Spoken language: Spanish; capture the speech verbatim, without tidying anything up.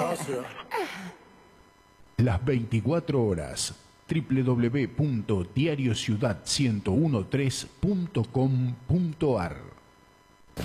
Gracias. Las veinticuatro horas. w w w punto diario ciudad uno tres punto com punto a r